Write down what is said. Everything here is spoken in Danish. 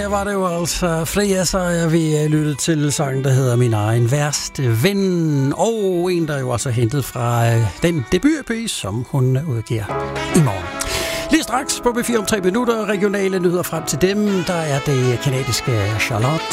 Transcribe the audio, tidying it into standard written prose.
her var det jo altså Freja Sager, vi lyttede til sangen, der hedder Min egen værste ven, og en, der jo også er hentet fra den debut-EP, som hun udgiver i morgen. Lige straks på B4 om 3 minutter, regionale nyheder frem til dem, der er det kanadiske Charlotte